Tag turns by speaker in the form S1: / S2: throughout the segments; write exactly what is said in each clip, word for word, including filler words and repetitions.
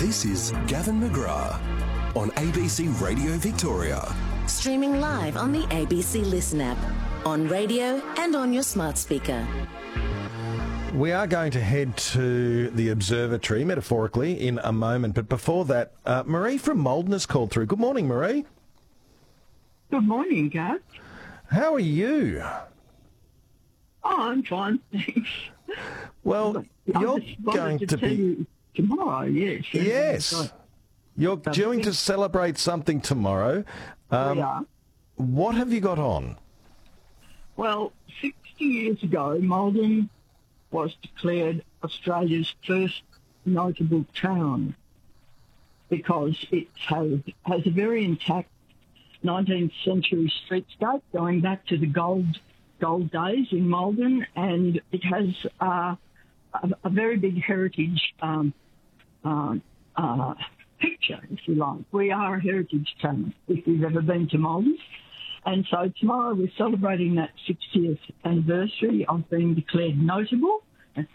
S1: This is Gavin McGrath on A B C Radio Victoria.
S2: Streaming live on the A B C Listen app, on radio and on your smart speaker.
S3: We are going to head to the observatory, metaphorically, in a moment. But before that, uh, Marie from Maldon has called through. Good morning, Marie.
S4: Good morning, Gav.
S3: How are you?
S4: Oh, I'm fine, thanks.
S3: Well,
S4: I
S3: you're
S4: just wanted
S3: going
S4: to,
S3: to
S4: tell
S3: be...
S4: you tomorrow, yes.
S3: Yes. You're doing to celebrate something tomorrow. Um,
S4: we are.
S3: What have you got on?
S4: Well, sixty years ago, Maldon was declared Australia's first notable town because it has, has a very intact nineteenth century streetscape going back to the gold gold days in Maldon, and it has uh, a, a very big heritage um, uh, uh, picture, if you like. We are a heritage town, if you've ever been to Maldon. And so tomorrow we're celebrating that sixtieth anniversary of being declared notable,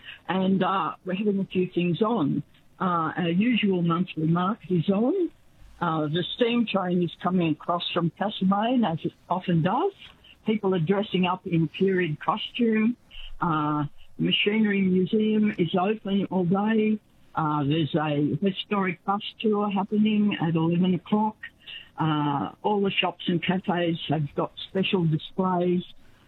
S4: and uh, we're having a few things on. Uh, our usual monthly market is on. Uh, the steam train is coming across from Castlemaine, as it often does. People are dressing up in period costume. Uh, the Machinery Museum is open all day. Uh, there's a historic bus tour happening at eleven o'clock. Uh, all the shops and cafes have got special displays.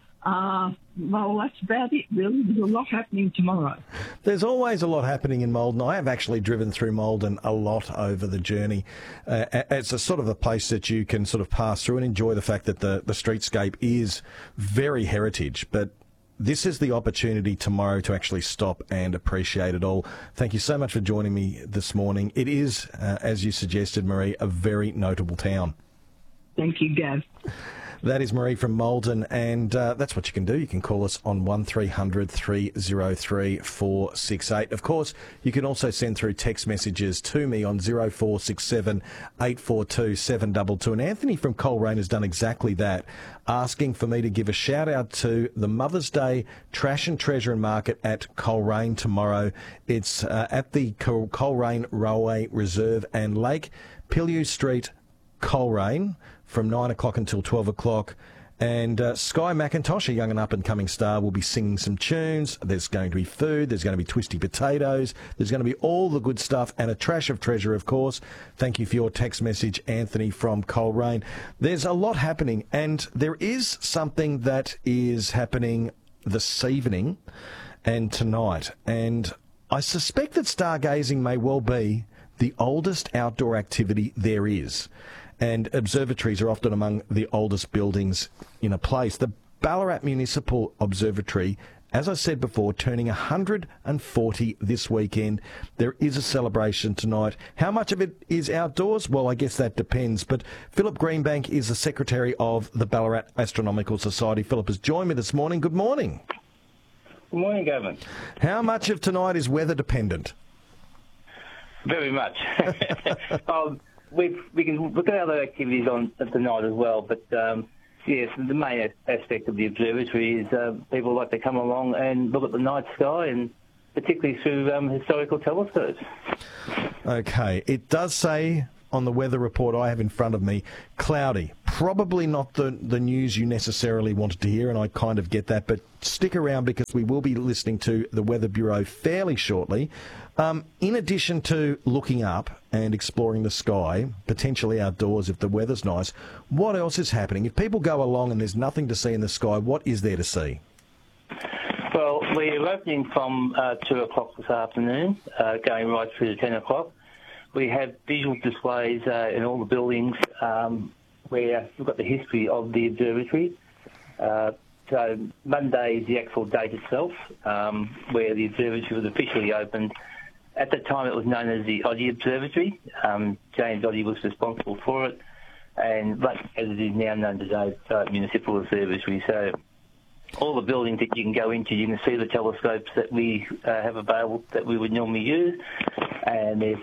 S4: Uh, well, that's about it, really. There's a lot happening tomorrow.
S3: There's always a lot happening in Maldon. I have actually driven through Maldon a lot over the journey. Uh, it's a sort of a place that you can sort of pass through and enjoy the fact that the, the streetscape is very heritage, but this is the opportunity tomorrow to actually stop and appreciate it all. Thank you so much for joining me this morning. It is, uh, as you suggested, Marie, a very notable town.
S4: Thank you, Gav.
S3: That is Marie from Maldon, and uh, that's what you can do. You can call us on one three hundred three oh three four six eight. Of course, you can also send through text messages to me on zero four six seven eight four two seven two two. And Anthony from Coleraine has done exactly that, asking for me to give a shout-out to the Mother's Day Trash and Treasure and Market at Coleraine tomorrow. It's uh, at the Col- Coleraine Railway Reserve and Lake, Pillieu Street, Coleraine, from nine o'clock until twelve o'clock. And uh, Sky McIntosh, a young and up-and-coming star, will be singing some tunes. There's going to be food. There's going to be twisty potatoes. There's going to be all the good stuff and a trash of treasure, of course. Thank you for your text message, Anthony from Coleraine. There's a lot happening, and there is something that is happening this evening and tonight. And I suspect that stargazing may well be the oldest outdoor activity there is. And observatories are often among the oldest buildings in a place. The Ballarat Municipal Observatory, as I said before, turning one hundred forty this weekend. There is a celebration tonight. How much of it is outdoors? Well, I guess that depends. But Philip Greenbank is the Secretary of the Ballarat Astronomical Society. Philip has joined me this morning. Good morning.
S5: Good morning, Gavin.
S3: How much of tonight is weather dependent?
S5: Very much. um, we we can look at other activities on tonight as well, but um, yes, the main aspect of the observatory is uh, people like to come along and look at the night sky, and particularly through um, historical telescopes.
S3: Okay, it does say on the weather report I have in front of me, cloudy. Probably not the, the news you necessarily wanted to hear, and I kind of get that, but stick around because we will be listening to the Weather Bureau fairly shortly. Um, in addition to looking up and exploring the sky, potentially outdoors if the weather's nice, what else is happening? If people go along and there's nothing to see in the sky, what is there to see?
S5: Well, we're opening from uh, two o'clock this afternoon, uh, going right through to ten o'clock. We have visual displays uh, in all the buildings um, where we've got the history of the observatory. Uh, so Monday is the actual date itself, um, where the observatory was officially opened. At the time, it was known as the Oddie Observatory. Um, James Oddie was responsible for it, and but as it is now known today, uh, Municipal Observatory. So all the buildings that you can go into, you can see the telescopes that we uh, have available that we would normally use, and there's